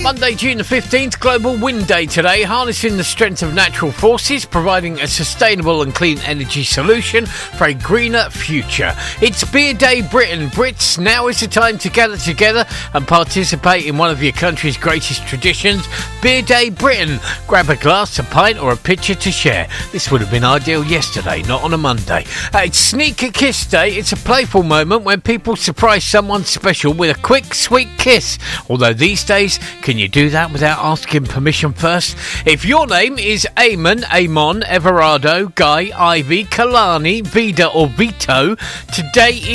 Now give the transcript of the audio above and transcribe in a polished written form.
Monday, June the 15th, Global Wind Day today, harnessing the strength of natural forces, providing a sustainable and clean energy solution for a greener future. It's Beer Day Britain. Brits, now is the time to gather together and participate in one of your country's greatest traditions, Beer Day Britain. Grab a glass, a pint or a pitcher to share. This would have been ideal yesterday, not on a Monday. It's Sneaker Kiss Day. It's a playful moment when people surprise someone special with a quick, sweet kiss. Although these days, can you do that without asking permission first? If your name is Amon, Everardo, Guy, Ivy, Kalani, Vida or Vito, today